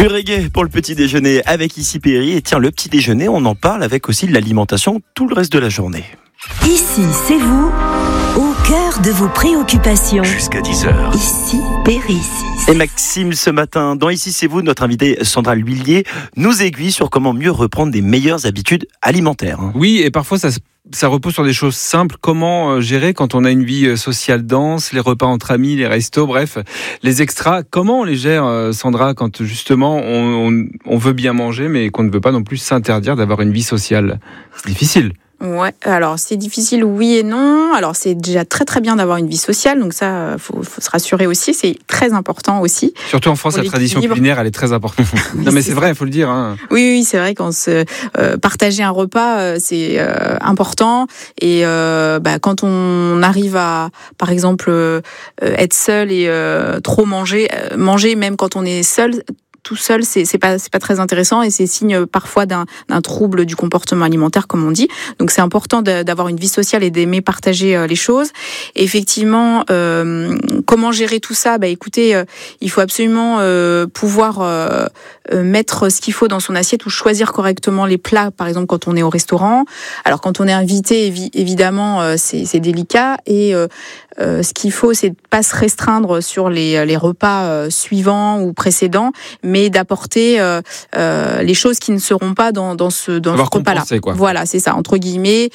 Du reggae pour le petit déjeuner avec Ici Péri. Et tiens, le petit déjeuner, on en parle avec aussi de l'alimentation tout le reste de la journée. Ici, c'est vous, au cœur de vos préoccupations. Jusqu'à 10h. Ici, Péri. Et Maxime, ce matin, dans Ici, c'est vous, notre invitée Sandra L'Huillier nous aiguille sur comment mieux reprendre des meilleures habitudes alimentaires. Oui, et parfois ça repose sur des choses simples. Comment gérer quand on a une vie sociale dense, les repas entre amis, les restos, bref, les extras. Comment on les gère, Sandra, quand justement on veut bien manger, mais qu'on ne veut pas non plus s'interdire d'avoir une vie sociale? C'est difficile. Ouais, alors c'est difficile, oui et non. Alors c'est déjà très très bien d'avoir une vie sociale, donc ça, faut se rassurer aussi, c'est très important aussi. Surtout en France, la tradition culinaire, elle est très importante. Non mais c'est vrai, il faut le dire. Hein. Oui, c'est vrai, partager un repas, c'est important. Et quand on arrive à, par exemple, être seul et trop manger même quand on est seul. Tout seul, c'est pas très intéressant et c'est signe parfois d'un trouble du comportement alimentaire, comme on dit. Donc c'est important d'avoir une vie sociale et d'aimer partager les choses. Et effectivement, comment gérer tout ça ? Écoutez, il faut absolument pouvoir mettre ce qu'il faut dans son assiette ou choisir correctement les plats, par exemple quand on est au restaurant. Alors quand on est invité, évidemment, c'est délicat et ce qu'il faut, c'est de pas se restreindre sur les repas suivants ou précédents, mais d'apporter les choses qui ne seront pas dans ce repas-là. Quoi. Voilà, c'est ça, entre guillemets.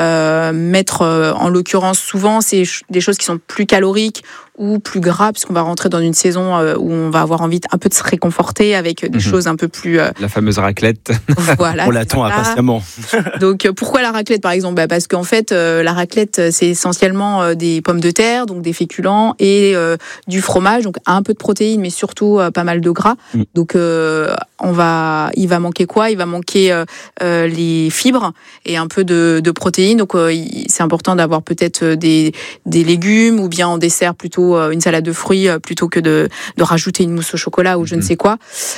Mettre, en l'occurrence, souvent, c'est des choses qui sont plus caloriques ou plus gras, puisqu'on va rentrer dans une saison où on va avoir envie un peu de se réconforter avec des choses un peu plus... La fameuse raclette. Voilà, on l'attend impatiemment. Donc, pourquoi la raclette, par exemple ? Parce qu'en fait, la raclette, c'est essentiellement des pommes de terre, donc des féculents, et du fromage, donc un peu de protéines, mais surtout pas mal de gras. Donc, il va manquer quoi ? Il va manquer les fibres et un peu de protéines. Donc, c'est important d'avoir peut-être des légumes, ou bien en dessert plutôt une salade de fruits plutôt que de rajouter une mousse au chocolat ou je ne sais quoi.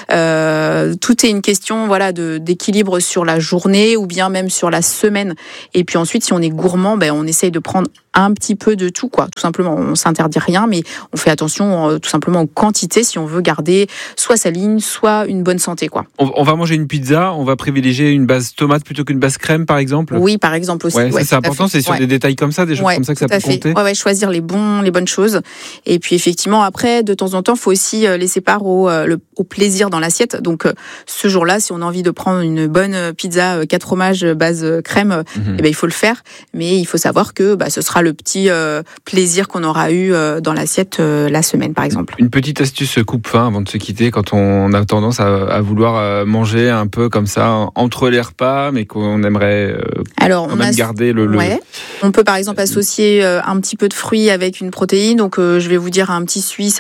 Tout est une question d'équilibre sur la journée ou bien même sur la semaine. Et puis ensuite, si on est gourmand, on essaye de prendre un petit peu de tout, quoi. Tout simplement, on s'interdit rien, mais on fait attention tout simplement aux quantités si on veut garder soit sa ligne, soit une bonne santé, quoi. On va manger une pizza, on va privilégier une base tomate plutôt qu'une base crème, par exemple. Oui, par exemple aussi. Ouais, c'est important, c'est sur des détails comme ça, des choses comme ça que ça peut compter. Ouais, choisir les bonnes choses. Et puis effectivement, après, de temps en temps, faut aussi laisser part au plaisir dans l'assiette. Donc ce jour-là, si on a envie de prendre une bonne pizza 4 fromages base crème, il faut le faire. Mais il faut savoir que ce sera le petit plaisir qu'on aura eu dans l'assiette la semaine, par exemple. Une petite astuce coupe-faim avant de se quitter, quand on a tendance à vouloir manger un peu comme ça entre les repas, mais qu'on aimerait quand même garder le... Ouais. On peut par exemple associer un petit peu de fruits avec une protéine. Donc je vais vous dire un petit suisse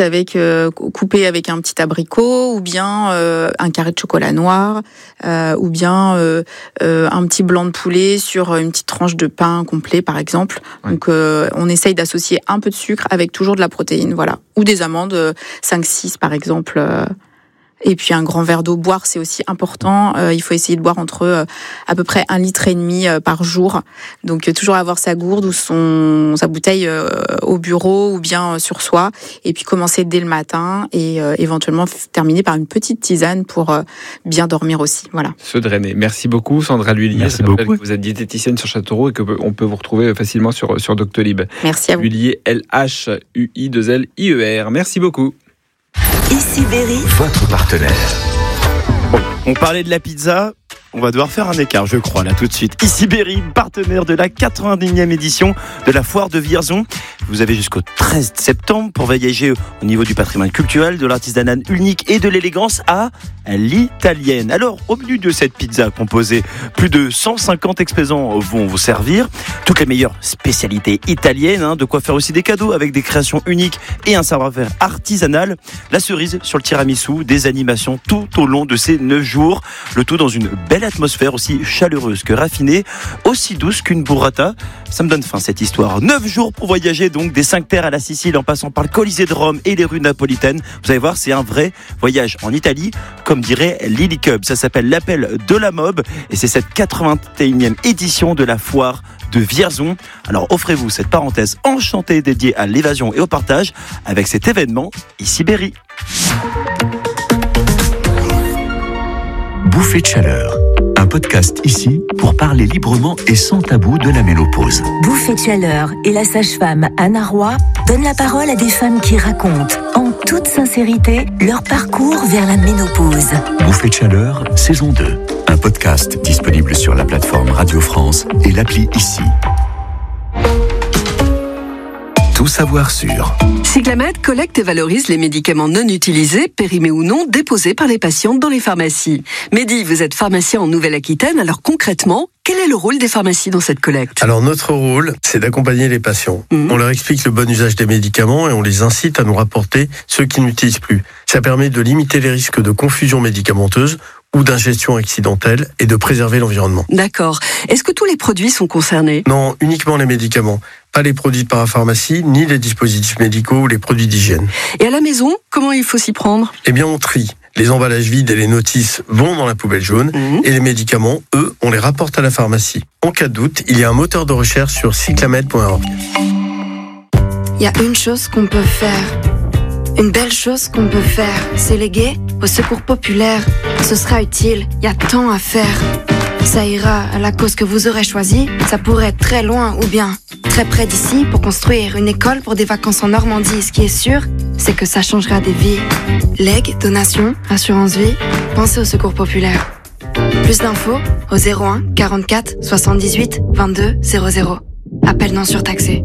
coupé avec un petit abricot, ou bien un carré de chocolat noir, ou bien un petit blanc de poulet sur une petite tranche de pain complet, par exemple. Ouais. Donc on essaye d'associer un peu de sucre avec toujours de la protéine, voilà. Ou des amandes, 5-6 par exemple. Et puis un grand verre d'eau. Boire, c'est aussi important. Il faut essayer de boire entre à peu près 1,5 litre par jour. Donc toujours avoir sa gourde ou sa bouteille au bureau ou bien sur soi. Et puis commencer dès le matin et éventuellement terminer par une petite tisane pour bien dormir aussi. Voilà. Se drainer. Merci beaucoup, Sandra L'Huillier. Merci beaucoup. Vous êtes diététicienne sur Châteauroux et qu'on peut vous retrouver facilement sur Doctolib. Merci à vous. L'Huillier, LHUI2LIER. Merci beaucoup. Ici Berry, votre partenaire. Bon, on parlait de la pizza, on va devoir faire un écart, je crois, là tout de suite. Ici Berry, partenaire de la 90e édition de la foire de Vierzon. Vous avez jusqu'au 13 septembre pour voyager au niveau du patrimoine culturel, de l'artisanat unique et de l'élégance à l'italienne. Alors, au menu de cette pizza composée, plus de 150 exposants vont vous servir. Toutes les meilleures spécialités italiennes, de quoi faire aussi des cadeaux avec des créations uniques et un savoir-faire artisanal. La cerise sur le tiramisu, des animations tout au long de ces 9 jours. Le tout dans une belle atmosphère aussi chaleureuse que raffinée, aussi douce qu'une burrata. Ça me donne faim cette histoire. 9 jours pour voyager donc des 5 terres à la Sicile en passant par le Colisée de Rome et les rues napolitaines. Vous allez voir, c'est un vrai voyage en Italie, comme dirait Lily Cub. Ça s'appelle l'appel de la mob et c'est cette 81e édition de la foire de Vierzon. Alors offrez-vous cette parenthèse enchantée dédiée à l'évasion et au partage avec cet événement Ici Berry. Bouffée de chaleur. Un podcast ici pour parler librement et sans tabou de la ménopause. Bouffée de chaleur et la sage-femme Anna Roy donnent la parole à des femmes qui racontent, en toute sincérité, leur parcours vers la ménopause. Bouffée de chaleur, saison 2. Un podcast disponible sur la plateforme Radio France et l'appli ici. Tout savoir sur. Cyclamed collecte et valorise les médicaments non utilisés, périmés ou non, déposés par les patientes dans les pharmacies. Mehdi, vous êtes pharmacien en Nouvelle-Aquitaine, alors concrètement, quel est le rôle des pharmacies dans cette collecte ? Alors notre rôle, c'est d'accompagner les patients. On leur explique le bon usage des médicaments et on les incite à nous rapporter ceux qui n'utilisent plus. Ça permet de limiter les risques de confusion médicamenteuse ou d'ingestion accidentelle et de préserver l'environnement. D'accord. Est-ce que tous les produits sont concernés ? Non, uniquement les médicaments. Pas les produits de parapharmacie, ni les dispositifs médicaux ou les produits d'hygiène. Et à la maison, comment il faut s'y prendre ? Eh bien, on trie. Les emballages vides et les notices vont dans la poubelle jaune et les médicaments, eux, on les rapporte à la pharmacie. En cas de doute, il y a un moteur de recherche sur cyclamed.org. Il y a une chose qu'on peut faire. Une belle chose qu'on peut faire, c'est léguer au secours populaire. Ce sera utile, il y a tant à faire. Ça ira à la cause que vous aurez choisie. Ça pourrait être très loin ou bien très près d'ici pour construire une école pour des vacances en Normandie. Ce qui est sûr, c'est que ça changera des vies. Legs, donations, assurance vie, pensez au secours populaire. Plus d'infos au 01 44 78 22 00. Appel non surtaxé.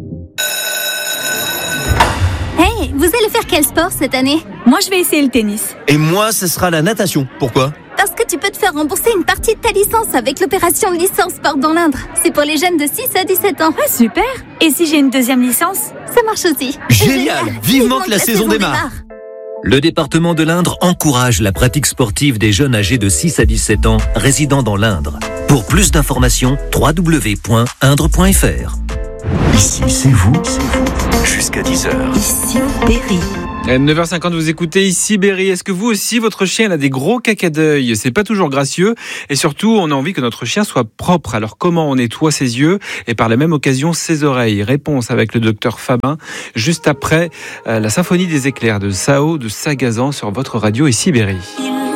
Hey, vous allez faire quel sport cette année ? Moi, je vais essayer le tennis. Et moi, ce sera la natation. Pourquoi ? Parce que tu peux te faire rembourser une partie de ta licence avec l'opération Licence Sport dans l'Indre. C'est pour les jeunes de 6 à 17 ans. Ah, super. Et si j'ai une deuxième licence ? Ça marche aussi. Génial. Vivement que la saison démarre. Le département de l'Indre encourage la pratique sportive des jeunes âgés de 6 à 17 ans résidant dans l'Indre. Pour plus d'informations, www.indre.fr. Ici, c'est vous. Jusqu'à 10h. Ici Berry. 9h50, vous écoutez ici Berry. Est-ce que vous aussi, votre chien a des gros caca d'œil ? C'est pas toujours gracieux. Et surtout, on a envie que notre chien soit propre. Alors comment on nettoie ses yeux et par la même occasion ses oreilles ? Réponse avec le docteur Fabin, juste après la symphonie des éclairs de Sao de Sagazan sur votre radio ici Berry.